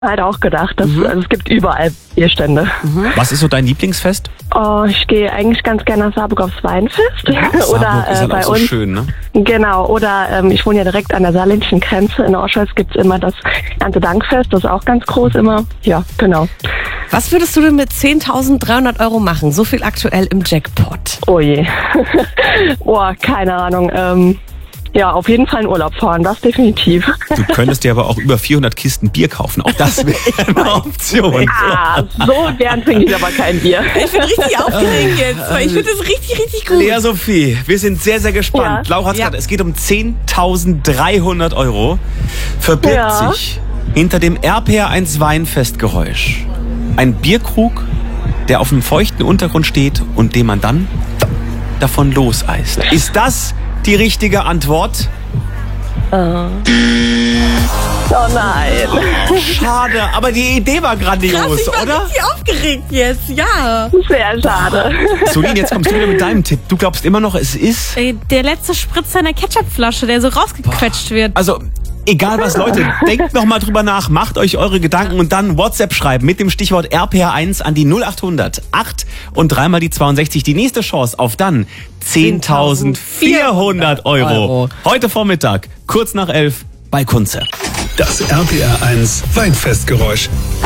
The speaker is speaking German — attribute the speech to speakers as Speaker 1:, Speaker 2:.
Speaker 1: Halt auch gedacht, dass, also es gibt überall Bierstände.
Speaker 2: Was ist so dein Lieblingsfest?
Speaker 1: Oh, ich gehe eigentlich ganz gerne nach Saarburg aufs Weinfest.
Speaker 2: Saarburg ist halt
Speaker 1: bei
Speaker 2: auch so
Speaker 1: uns.
Speaker 2: schön, ne?
Speaker 1: Genau, oder ich wohne ja direkt an der saarländischen Grenze. In Orscholz gibt's immer das Erntedankfest, das ist auch ganz groß immer. Ja, genau.
Speaker 3: Was würdest du denn mit 10.300 € machen? So viel aktuell im Jackpot.
Speaker 1: Oh je. Oh, keine Ahnung. Ja, auf jeden Fall in Urlaub fahren, das definitiv.
Speaker 2: Du könntest dir aber auch über 400 Kisten Bier kaufen. Auch das wäre eine Option.
Speaker 1: So gern trinke ich aber kein Bier.
Speaker 3: Ich bin richtig aufgeregt jetzt, weil ich finde das richtig, richtig gut.
Speaker 2: Lea Sophie, wir sind sehr, sehr gespannt.
Speaker 1: Ja.
Speaker 2: Laura hat's gesagt, es geht um 10.300 €. Verbirgt sich hinter dem RPR1 Weinfestgeräusch ein Bierkrug, der auf einem feuchten Untergrund steht und den man dann davon loseist. Ist das die richtige Antwort?
Speaker 1: Oh nein.
Speaker 2: Schade, aber die Idee war grandios,
Speaker 3: Krass, ich war
Speaker 2: oder?
Speaker 3: richtig aufgeregt jetzt, ja.
Speaker 1: Sehr schade.
Speaker 2: Solin, jetzt kommst du wieder mit deinem Tipp. Du glaubst immer noch, es ist...
Speaker 4: Der letzte Spritzer in der Ketchupflasche, der so rausgequetscht wird.
Speaker 2: Also, egal was, Leute, denkt noch mal drüber nach, macht euch eure Gedanken und dann WhatsApp schreiben mit dem Stichwort RPR1 an die 0800 8 und dreimal die 62. Die nächste Chance auf dann 10.400 €. Heute Vormittag, kurz nach 11 bei Kunze.
Speaker 5: Das RPR1 Weinfestgeräusch.